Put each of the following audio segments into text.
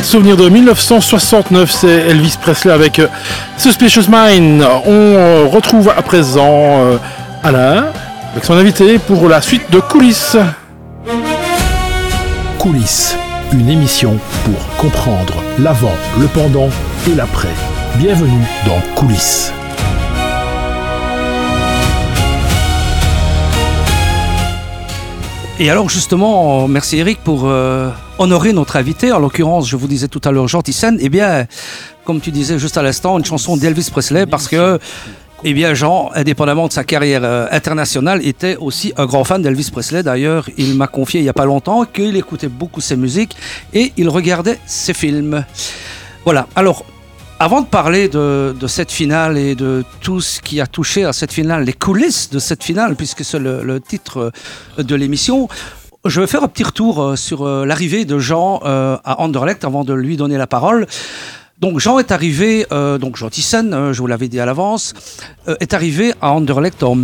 souvenir de 1969, c'est Elvis Presley avec Suspicious Mind. On retrouve à présent Alain avec son invité pour la suite de Coulisses. Coulisses, une émission pour comprendre l'avant, le pendant et l'après. Bienvenue dans Coulisses. Et alors justement, merci Eric pour honorer notre invité. En l'occurrence, je vous disais tout à l'heure, Jean Thyssen. Eh bien, comme tu disais juste à l'instant, une chanson d'Elvis Presley parce que, eh bien, Jean, indépendamment de sa carrière internationale, était aussi un grand fan d'Elvis Presley. D'ailleurs, il m'a confié il n'y a pas longtemps qu'il écoutait beaucoup ses musiques et il regardait ses films. Voilà. Alors, avant de parler de cette finale et de tout ce qui a touché à cette finale, les coulisses de cette finale, puisque c'est le titre de l'émission, je vais faire un petit retour sur l'arrivée de Jean à Anderlecht avant de lui donner la parole. Donc Jean est arrivé, donc Jean Thyssen, je vous l'avais dit à l'avance, est arrivé à Anderlecht en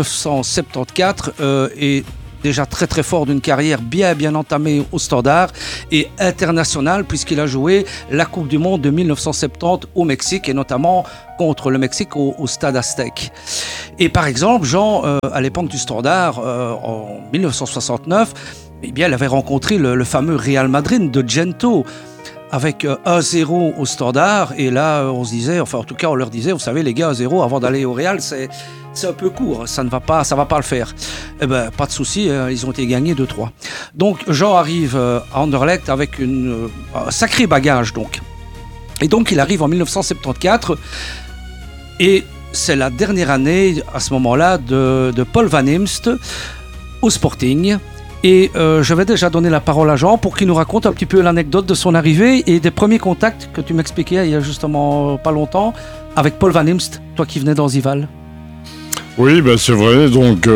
1974 et déjà très très fort d'une carrière bien entamée au Standard et internationale puisqu'il a joué la Coupe du Monde de 1970 au Mexique et notamment contre le Mexique au Stade Aztec. Et par exemple, Jean, à l'époque du Standard, en 1969, eh bien, il avait rencontré le fameux Real Madrid de Gento avec 1-0 au Standard et là on se disait, enfin en tout cas on leur disait, vous savez les gars, 1-0 avant d'aller au Real c'est un peu court, ça va pas le faire. Eh ben pas de souci, ils ont été gagnés 2-3. Donc Jean arrive à Anderlecht avec un sacré bagage donc. Et donc il arrive en 1974 et c'est la dernière année à ce moment-là de Paul Van Imst au Sporting. Et je vais déjà donner la parole à Jean pour qu'il nous raconte un petit peu l'anecdote de son arrivée et des premiers contacts que tu m'expliquais il y a justement pas longtemps avec Paul Van Imst, toi qui venais d'Anzival. Oui, ben c'est vrai. Donc,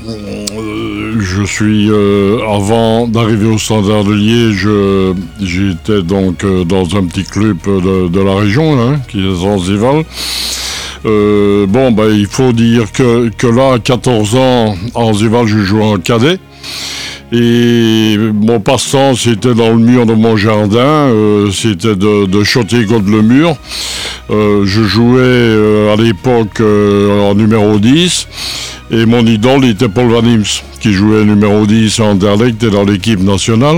je suis avant d'arriver au Standard de Liège, j'étais donc dans un petit club de la région, hein, qui est Zanzival. Bon, ben il faut dire que là, à 14 ans, à Anzival, je jouais en cadet. Et mon passe-temps, c'était dans le mur de mon jardin, c'était de shotter contre le mur. Je jouais à l'époque en numéro 10 et mon idole était Paul Van Imst, qui jouait numéro 10 à Anderlecht et dans l'équipe nationale.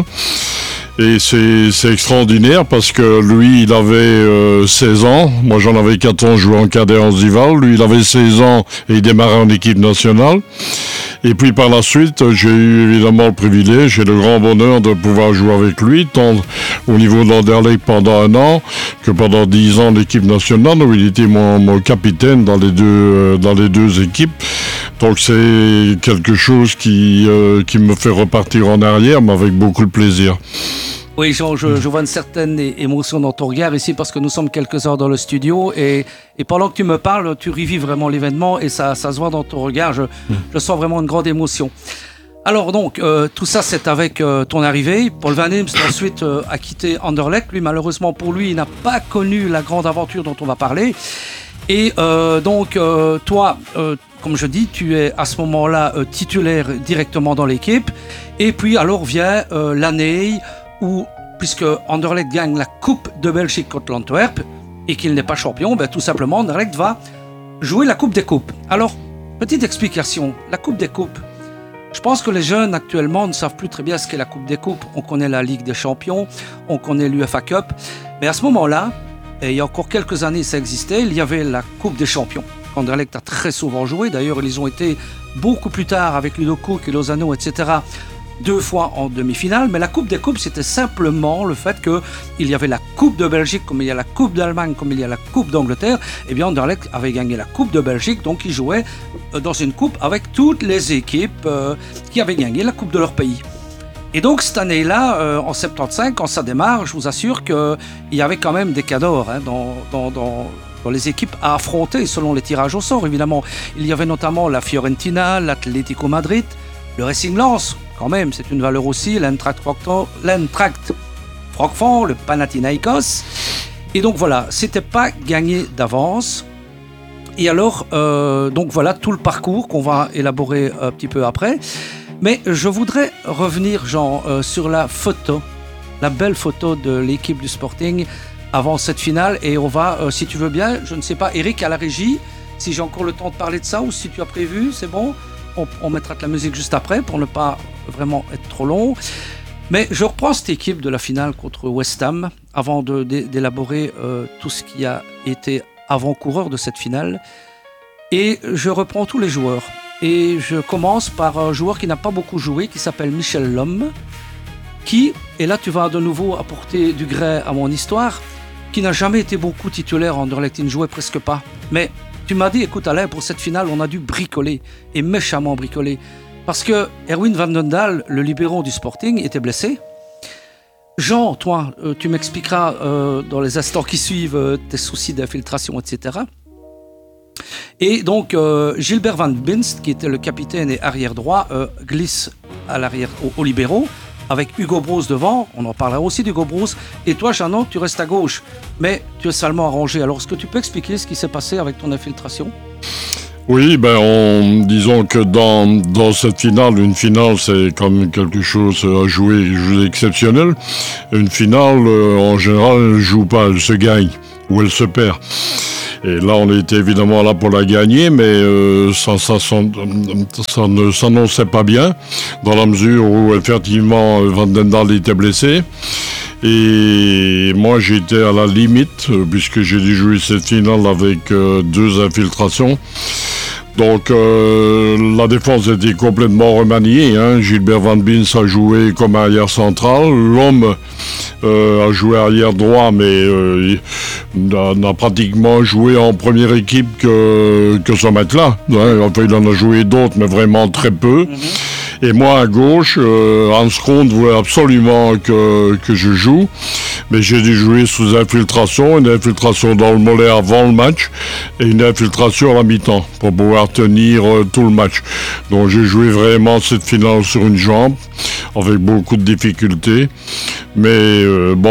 Et c'est extraordinaire parce que lui, il avait 16 ans. Moi, j'en avais 4 ans, je jouais en cadet en Zival. Lui, il avait 16 ans et il démarrait en équipe nationale. Et puis par la suite, j'ai eu évidemment le privilège et le grand bonheur de pouvoir jouer avec lui, tant au niveau d'Anderlecht pendant 1 an que pendant 10 ans l'équipe nationale, où il était mon capitaine dans les deux équipes. Donc c'est quelque chose qui me fait repartir en arrière, mais avec beaucoup de plaisir. Oui, Jean, je vois une certaine émotion dans ton regard ici parce que nous sommes quelques heures dans le studio et pendant que tu me parles, tu revis vraiment l'événement et ça se voit dans ton regard. Je sens vraiment une grande émotion. Alors donc, tout ça, c'est avec ton arrivée. Paul Van Imst ensuite a quitté Anderlecht. Lui, malheureusement pour lui, il n'a pas connu la grande aventure dont on va parler. Et donc, toi, comme je dis, tu es à ce moment-là titulaire directement dans l'équipe. Et puis alors vient l'année où, puisque Anderlecht gagne la Coupe de Belgique contre l'Antwerp et qu'il n'est pas champion, ben, tout simplement Anderlecht va jouer la Coupe des Coupes. Alors, petite explication, la Coupe des Coupes, je pense que les jeunes actuellement ne savent plus très bien ce qu'est la Coupe des Coupes. On connaît la Ligue des Champions, on connaît l'UEFA Cup, mais à ce moment-là, et il y a encore quelques années ça existait, il y avait la Coupe des Champions. Anderlecht a très souvent joué, d'ailleurs ils ont été beaucoup plus tard avec Ludo Cook et Lozano, etc., 2 fois en demi-finale, mais la Coupe des Coupes, c'était simplement le fait qu'il y avait la Coupe de Belgique, comme il y a la Coupe d'Allemagne, comme il y a la Coupe d'Angleterre. Eh bien, Anderlecht avait gagné la Coupe de Belgique, donc ils jouaient dans une coupe avec toutes les équipes qui avaient gagné la Coupe de leur pays. Et donc, cette année-là, en 75, quand ça démarre, je vous assure qu'il y avait quand même des cadors hein, dans les équipes à affronter, selon les tirages au sort, évidemment. Il y avait notamment la Fiorentina, l'Atlético Madrid, le Racing Lens, quand même, c'est une valeur aussi, l'Eintracht Francfort, le Panathinaikos. Et donc voilà, c'était pas gagné d'avance. Et alors, donc voilà tout le parcours qu'on va élaborer un petit peu après. Mais je voudrais revenir, Jean, sur la photo la belle photo de l'équipe du Sporting avant cette finale. Et on va, si tu veux bien, je ne sais pas, Eric à la régie, si j'ai encore le temps de parler de ça ou si tu as prévu, c'est bon. On mettra de la musique juste après pour ne pas vraiment être trop long. Mais je reprends cette équipe de la finale contre West Ham avant d'élaborer tout ce qui a été avant-coureur de cette finale. Et je reprends tous les joueurs. Et je commence par un joueur qui n'a pas beaucoup joué, qui s'appelle Michel Lhomme, qui, et là tu vas de nouveau apporter du grès à mon histoire, qui n'a jamais été beaucoup titulaire en Anderlecht, il ne jouait presque pas. Mais tu m'as dit, écoute Alain, pour cette finale, on a dû bricoler, et méchamment bricoler. Parce que Erwin van den Daal, le libéro du Sporting, était blessé. Jean, toi, tu m'expliqueras dans les instants qui suivent tes soucis d'infiltration, etc. Et donc, Gilbert Van Binst, qui était le capitaine et arrière droit, glisse à l'arrière au libéraux, avec Hugo Broos devant. On en parlera aussi d'Hugo Broos. Et toi, Jeannot, tu restes à gauche. Mais tu es salement arrangé. Alors, est-ce que tu peux expliquer ce qui s'est passé avec ton infiltration ? Oui, disons que dans cette finale, une finale c'est comme quelque chose à jouer exceptionnel. Une finale, en général, elle ne joue pas, elle se gagne ou elle se perd. Et là, on était évidemment là pour la gagner, mais ça ne s'annonçait pas bien, dans la mesure où effectivement Van den Daal était blessé. Et moi, j'étais à la limite, puisque j'ai dû jouer cette finale avec 2 infiltrations. Donc, la défense était complètement remaniée. Gilbert Van Binst a joué comme arrière central. L'homme a joué arrière droit, mais n'a pratiquement joué en première équipe que ce mec-là. Enfin, il en a joué d'autres, mais vraiment très peu. Et moi, à gauche, Hans Krond voulait absolument que je joue. Mais j'ai dû jouer sous infiltration, une infiltration dans le mollet avant le match et une infiltration à la mi-temps pour pouvoir tenir tout le match. Donc j'ai joué vraiment cette finale sur une jambe avec beaucoup de difficultés. Mais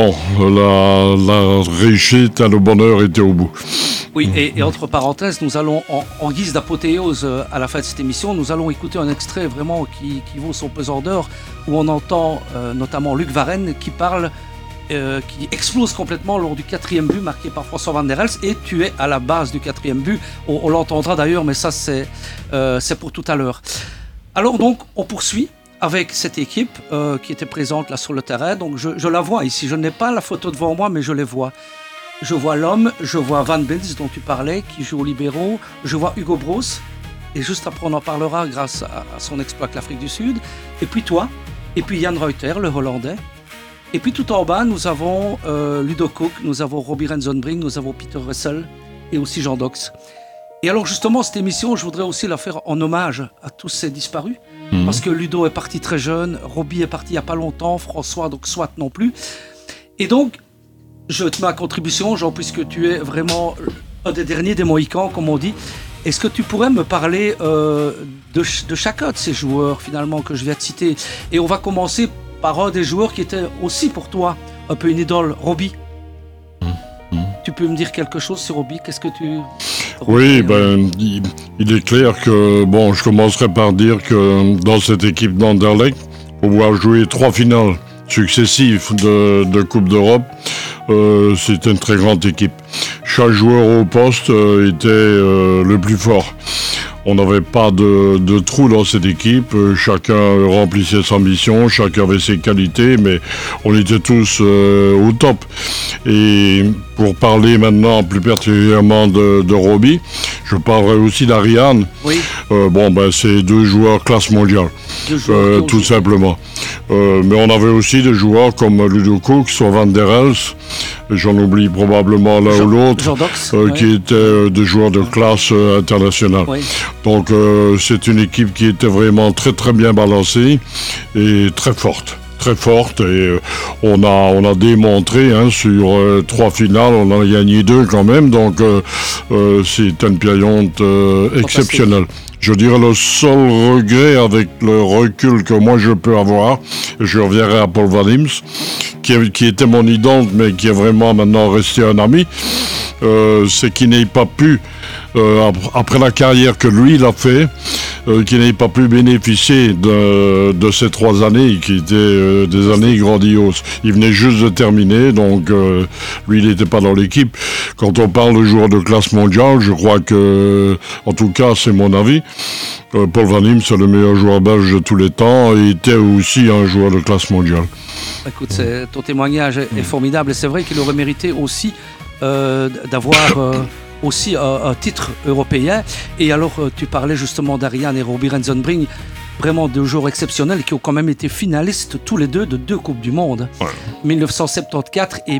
la réussite et le bonheur étaient au bout. Oui, et entre parenthèses, nous allons, en guise d'apothéose à la fin de cette émission, nous allons écouter un extrait vraiment qui vaut son pesant d'or, où on entend notamment Luc Varenne qui parle, qui explose complètement lors du 4e but marqué par François Van der Elst, et tu es à la base du 4e but. On l'entendra d'ailleurs, mais ça c'est pour tout à l'heure. Alors donc, on poursuit avec cette équipe qui était présente là sur le terrain. Donc je la vois ici, je n'ai pas la photo devant moi, mais je les vois. Je vois l'homme, je vois Van Binst dont tu parlais, qui joue au libéraux, je vois Hugo Broos, et juste après on en parlera grâce à son exploit avec l'Afrique du Sud, et puis toi, et puis Jan Reuter, le Hollandais, et puis tout en bas nous avons Ludo Cook, nous avons Robbie Rensenbrink, nous avons Peter Russell, et aussi Jean Dox. Et alors justement cette émission, je voudrais aussi la faire en hommage à tous ces disparus, parce que Ludo est parti très jeune, Robbie est parti il n'y a pas longtemps, François donc soit non plus, et donc je te mets à contribution, Jean, puisque tu es vraiment un des derniers des Mohicans, comme on dit. Est-ce que tu pourrais me parler de chacun de ces joueurs, finalement, que je viens de citer ? Et on va commencer par un des joueurs qui était aussi pour toi un peu une idole, Robbie. Tu peux me dire quelque chose sur Robbie ? Qu'est-ce que tu... Oui, il est clair que, je commencerai par dire que dans cette équipe d'Anderlecht, pour pouvoir jouer 3 finales successives de Coupe d'Europe, c'était une très grande équipe. Chaque joueur au poste était le plus fort. On n'avait pas de trou dans cette équipe, chacun remplissait sa mission, chacun avait ses qualités, mais on était tous au top. Et pour parler maintenant plus particulièrement de Robbie, je parlerai aussi d'Ariane. Oui. C'est 2 joueurs classe mondiale, tout simplement. Mais on avait aussi des joueurs comme Ludo Cook, soit Van der Elst, j'en oublie probablement l'un ou l'autre, qui étaient des joueurs de classe internationale. Oui. Donc c'est une équipe qui était vraiment très très bien balancée et très forte. Et on a démontré sur 3 finales, on en a gagné 2 quand même, donc c'est une période exceptionnelle. Je dirais le seul regret avec le recul que moi je peux avoir, et je reviendrai à Paul Van Imst, qui était mon idole, mais qui est vraiment maintenant resté un ami, c'est qu'il n'ait pas pu, après la carrière que lui il a fait, qui n'ait pas pu bénéficier de ces 3 années qui étaient des années grandioses. Il venait juste de terminer, donc lui il n'était pas dans l'équipe. Quand on parle de joueur de classe mondiale, je crois que, en tout cas c'est mon avis, Paul Van Imst c'est le meilleur joueur belge de tous les temps et était aussi un joueur de classe mondiale. Écoute, ton témoignage est formidable et c'est vrai qu'il aurait mérité aussi d'avoir aussi un titre européen. Et alors, tu parlais justement d'Ariane et Robbie Rensenbrink, vraiment 2 joueurs exceptionnels qui ont quand même été finalistes tous les deux de 2 Coupes du Monde, 1974 et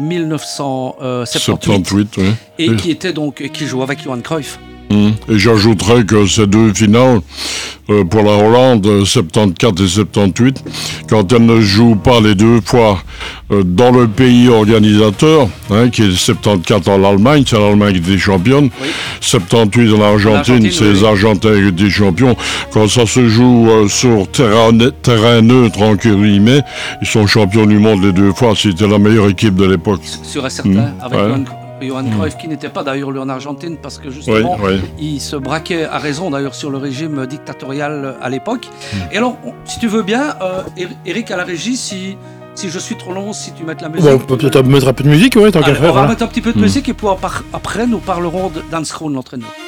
1978, oui. et qui jouaient avec Johan Cruyff. Et j'ajouterais que ces 2 finales, pour la Hollande, 74 et 78, quand elles ne jouent pas les 2 fois dans le pays organisateur, qui est 74 en Allemagne, c'est l'Allemagne qui était championne, 78 en Argentine, c'est les Argentins qui étaient champions. Quand ça se joue sur terrain neutre, en guillemets, ils sont champions du monde les 2 fois, c'était la meilleure équipe de l'époque. Sur un certain, avec Johan Cruyff, qui n'était pas d'ailleurs lui en Argentine parce que justement il se braquait à raison d'ailleurs sur le régime dictatorial à l'époque. Et alors, si tu veux bien, Eric à la régie, si je suis trop long, si tu mets la musique. Bon, on peut peut-être mettre un peu de musique, tant qu'à faire. On va mettre un petit peu de musique et puis après nous parlerons d'Hans Krohn, l'entraîneur.